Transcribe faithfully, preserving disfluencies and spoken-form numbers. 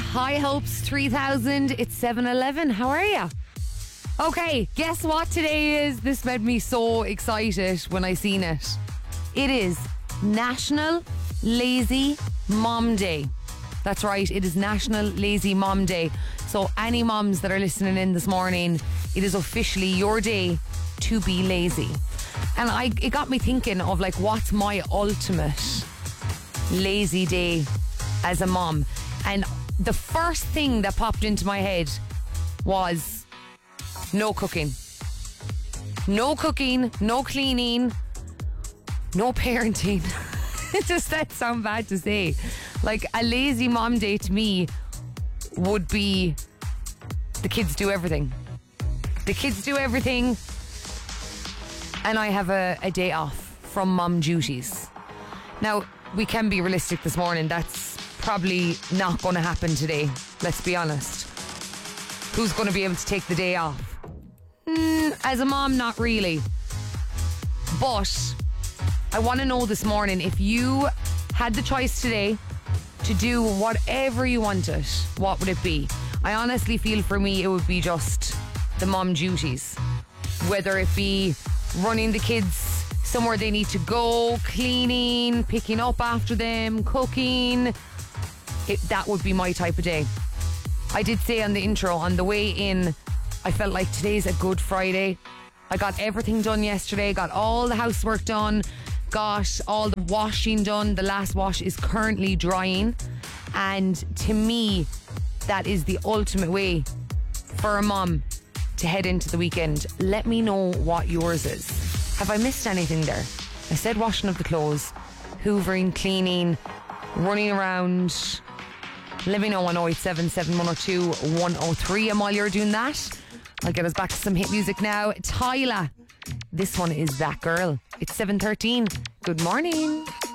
High Hopes three thousand. It's seven eleven. How are you? Okay, guess what today is? This made me so excited when I seen it. It is National Lazy Mom Day. That's right, it is National Lazy Mom Day. So any moms that are listening in this morning, it is officially your day to be lazy. And I, it got me thinking of like, what's my ultimate lazy day as a mom? And the first thing that popped into my head was no cooking. No cooking, no cleaning, no parenting. Does that sound bad to say? Like, a lazy mom day to me would be the kids do everything. The kids do everything and I have a, a day off from mom duties. Now, we can be realistic this morning. That's probably not going to happen today. Let's be honest. Who's going to be able to take the day off? Mm, as a mom, not really. But I want to know this morning, if you had the choice today to do whatever you wanted, what would it be? I honestly feel for me it would be just the mom duties. Whether it be running the kids somewhere they need to go, cleaning, picking up after them, cooking. It, that would be my type of day. I did say on the intro, on the way in, I felt like today's a good Friday. I got everything done yesterday, got all the housework done, got all the washing done. The last wash is currently drying. And to me, that is the ultimate way for a mom to head into the weekend. Let me know what yours is. Have I missed anything there? I said washing of the clothes, hoovering, cleaning, running around. Let me know on oh eight seven, seven one oh two, one oh three. And while you're doing that, I'll get us back to some hit music now. Tyla, this one is That Girl. It's seven thirteen. Good morning.